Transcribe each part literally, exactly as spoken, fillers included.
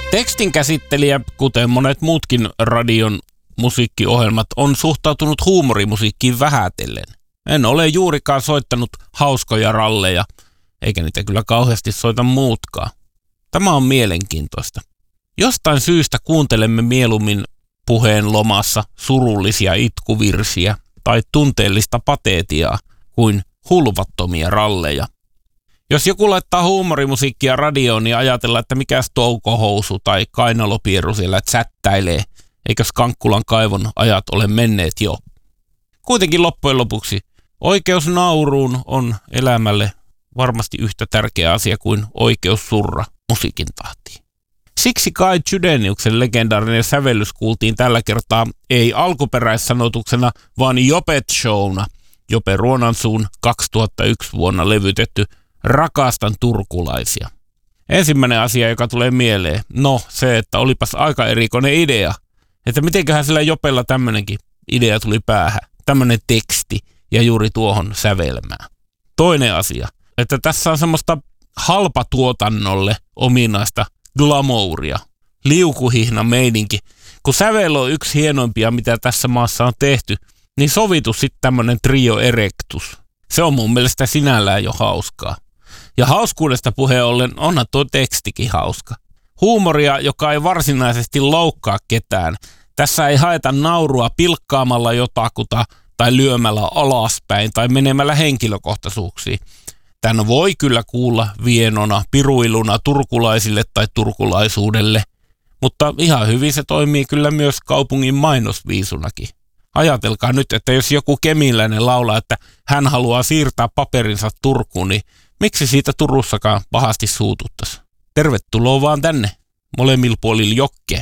Tekstin käsittelijä, kuten monet muutkin radion musiikkiohjelmat, on suhtautunut huumorimusiikkiin vähätellen. En ole juurikaan soittanut hauskoja ralleja, eikä niitä kyllä kauheasti soita muutkaan. Tämä on mielenkiintoista. Jostain syystä kuuntelemme mieluummin puheen lomassa surullisia itkuvirsiä tai tunteellista pateetiaa kuin hulvattomia ralleja. Jos joku laittaa huumorimusiikkia radioon, niin ajatellaan, että mikäs toukohousu tai kainalopieru siellä chattailee, eikä Skankkulan kaivon ajat ole menneet jo. Kuitenkin loppujen lopuksi oikeus nauruun on elämälle varmasti yhtä tärkeä asia kuin oikeus surra musiikin tahtiin. Siksi Kai Chydeniuksen legendaarinen sävellys kuultiin tällä kertaa ei alkuperäissanotuksena, vaan Jopet Showna, Jope Ruonansuun kaksituhattayksi vuonna levytetty Rakastan turkulaisia. Ensimmäinen asia, joka tulee mieleen, no se, että olipas aika erikoinen idea, että mitenköhän sillä Jopella tämmönenkin idea tuli päähän, tämmönen teksti ja juuri tuohon sävelmään. Toinen asia, että tässä on semmoista halpatuotannolle ominaista glamouria, liukuhihna meininki. Kun sävel on yksi hienoimpia, mitä tässä maassa on tehty, niin sovitu sitten tämmönen trio erectus. Se on mun mielestä sinällään jo hauskaa. Ja hauskuudesta puheen ollen onhan tuo tekstikin hauska. Huumoria, joka ei varsinaisesti loukkaa ketään. Tässä ei haeta naurua pilkkaamalla jotakuta tai lyömällä alaspäin tai menemällä henkilökohtaisuuksiin. Tän voi kyllä kuulla vienona, piruiluna turkulaisille tai turkulaisuudelle, mutta ihan hyvin se toimii kyllä myös kaupungin mainosviisunakin. Ajatelkaa nyt, että jos joku kemiläinen laulaa, että hän haluaa siirtää paperinsa Turkuun, niin miksi siitä Turussakaan pahasti suututtaisi? Tervetuloa vaan tänne, molemmilla puolilla jokkeen.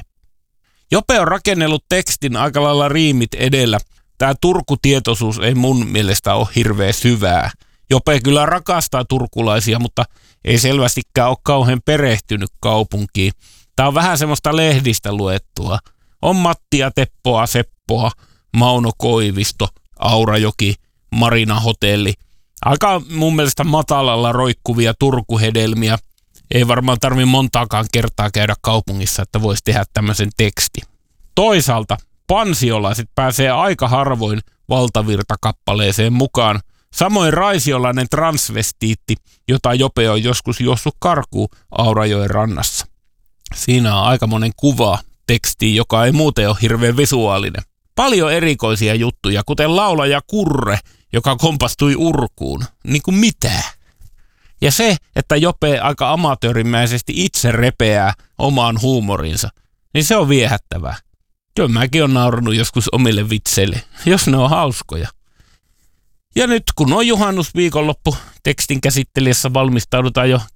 Jope on rakennellut tekstin aika lailla riimit edellä. Tämä Turku-tietoisuus ei mun mielestä ole hirveän syvää. Jope kyllä rakastaa turkulaisia, mutta ei selvästikään ole kauhean perehtynyt kaupunkiin. Tämä on vähän semmoista lehdistä luettua. On Mattia, Teppoa, Seppoa, Mauno Koivisto, Aurajoki, Marina Hotelli. Aika mun mielestä matalalla roikkuvia turkuhedelmiä. Ei varmaan tarvitse montaakaan kertaa käydä kaupungissa, että voisi tehdä tämmöisen teksti. Toisaalta pansiolaiset pääsee aika harvoin valtavirtakappaleeseen mukaan. Samoin raisiolainen transvestiitti, jota Jope on joskus juossut karkuun Aurajoen rannassa. Siinä on aikamoinen kuva tekstiin, joka ei muuten ole hirveän visuaalinen. Paljon erikoisia juttuja, kuten laulaja Kurre, joka kompastui urkuun. Niin kuin mitä? Ja se, että Jope aika amatöörimäisesti itse repeää omaan huumorinsa, niin se on viehättävää. Kyllä mäkin olen naurannut joskus omille vitseille, jos ne on hauskoja. Ja nyt kun on juhannusviikonloppu, tekstin käsittelijässä valmistaudutaan jo